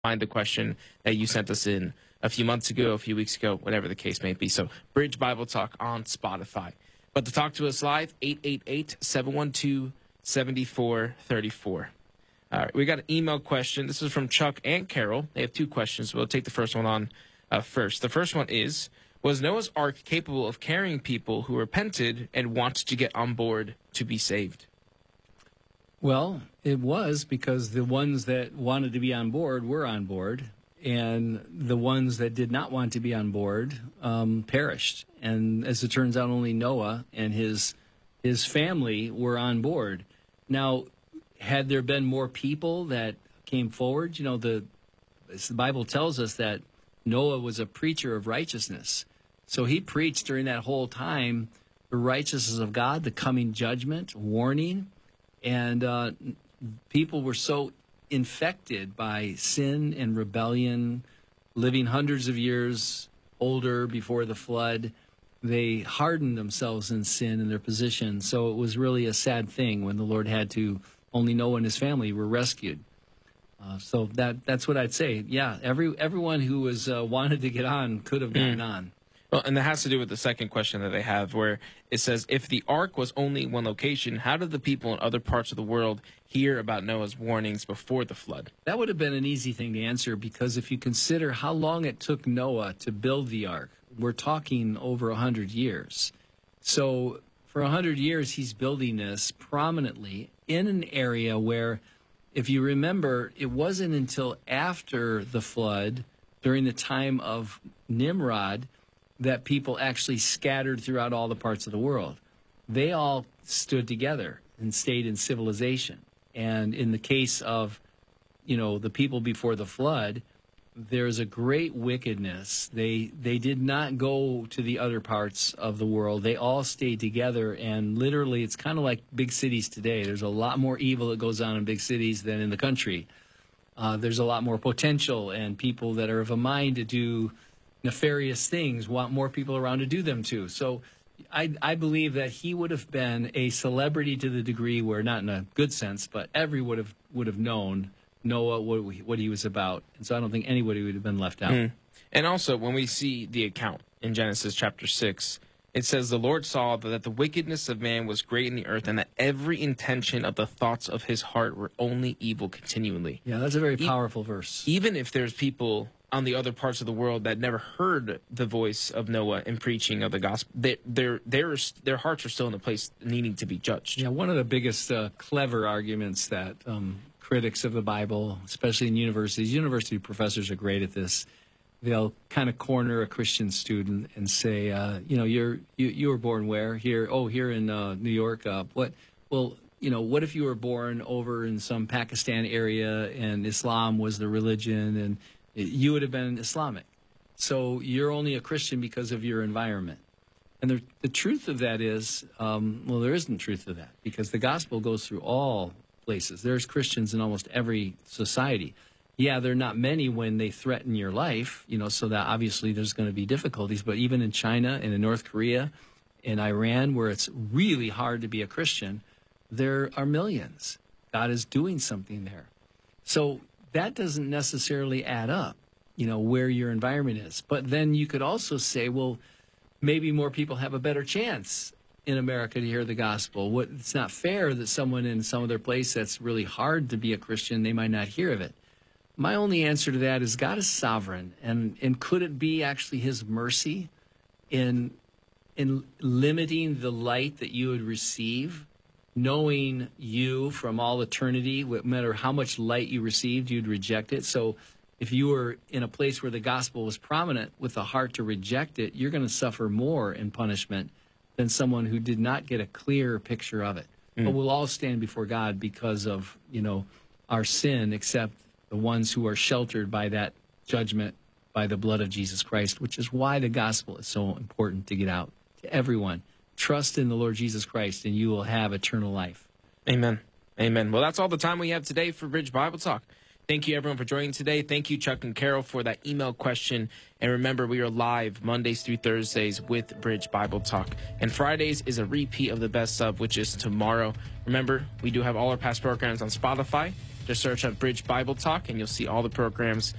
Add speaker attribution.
Speaker 1: find the question that you sent us in a few months ago, a few weeks ago, whatever the case may be. So Bridge Bible Talk on Spotify. But to talk to us live, 888-712-7434. All right, we got an email question. This is from Chuck and Carol. They have two questions. We'll take the first one on first. The first one is, was Noah's Ark capable of carrying people who repented and wanted to get on board to be saved?
Speaker 2: Well, it was, because the ones that wanted to be on board were on board, and the ones that did not want to be on board perished. And as it turns out, only Noah and his family were on board. Now, had there been more people that came forward, the Bible tells us that Noah was a preacher of righteousness. So he preached during that whole time the righteousness of God, the coming judgment, warning. And people were so infected by sin and rebellion, living hundreds of years older before the flood. They hardened themselves in sin and their position. So it was really a sad thing when the Lord had to, only Noah and his family were rescued. So that's what I'd say. Yeah, everyone who was wanted to get on could have gotten on.
Speaker 1: Well, and that has to do with the second question that they have, where it says, if the ark was only one location, how did the people in other parts of the world hear about Noah's warnings before the flood?
Speaker 2: That would have been an easy thing to answer, because if you consider how long it took Noah to build the ark, we're talking over 100 years. So for 100 years, he's building this prominently in an area where, if you remember, it wasn't until after the flood, during the time of Nimrod, that people actually scattered throughout all the parts of the world. They all stood together and stayed in civilization. And in the case of, the people before the flood, there's a great wickedness. They did not go to the other parts of the world. They all stayed together, and literally it's kind of like big cities today. There's a lot more evil that goes on in big cities than in the country. There's a lot more potential, and people that are of a mind to do nefarious things want more people around to do them too. So I believe that he would have been a celebrity to the degree where, not in a good sense, but everyone would have known Noah, what he was about. And so I don't think anybody would have been left out.
Speaker 1: And also, when we see the account in Genesis chapter 6, it says, the Lord saw that the wickedness of man was great in the earth, and that every intention of the thoughts of his heart were only evil continually.
Speaker 2: Yeah, that's a very powerful verse.
Speaker 1: Even if there's people on the other parts of the world that never heard the voice of Noah in preaching of the gospel, their hearts are still in a place needing to be judged.
Speaker 2: Yeah, one of the biggest clever arguments that critics of the Bible, especially in university professors are great at this. They'll kind of corner a Christian student and say, you were born where? Here in New York. What if you were born over in some Pakistan area and Islam was the religion, and you would have been Islamic. So you're only a Christian because of your environment. And the truth of that is, there isn't truth of that, because the gospel goes through all places. There's Christians in almost every society. Yeah, there are not many when they threaten your life, so that obviously there's going to be difficulties. But even in China and in North Korea, in Iran, where it's really hard to be a Christian, there are millions. God is doing something there. So that doesn't necessarily add up, where your environment is. But then you could also say, well, maybe more people have a better chance in America to hear the gospel. It's not fair that someone in some other place that's really hard to be a Christian, they might not hear of it. My only answer to that is God is sovereign, and could it be actually his mercy in limiting the light that you would receive, knowing you from all eternity, no matter how much light you received, you'd reject it. So if you were in a place where the gospel was prominent with a heart to reject it, you're going to suffer more in punishment than someone who did not get a clear picture of it. But we'll all stand before God because of, our sin, except the ones who are sheltered by that judgment by the blood of Jesus Christ, which is why the gospel is so important to get out to everyone. Trust in the Lord Jesus Christ, and you will have eternal life.
Speaker 1: Amen. Amen. Well, that's all the time we have today for Bridge Bible Talk. Thank you, everyone, for joining today. Thank you, Chuck and Carol, for that email question. And remember, we are live Mondays through Thursdays with Bridge Bible Talk. And Fridays is a repeat of the Best Of, which is tomorrow. Remember, we do have all our past programs on Spotify. Just search up Bridge Bible Talk, and you'll see all the programs